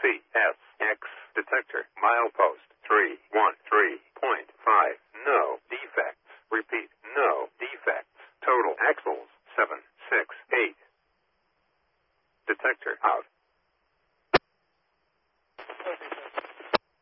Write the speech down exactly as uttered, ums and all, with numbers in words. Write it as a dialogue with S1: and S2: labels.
S1: C S X. Detector. Milepost three one three point five. No defects. Repeat. No defects. Total axles seven six eight. Detector out.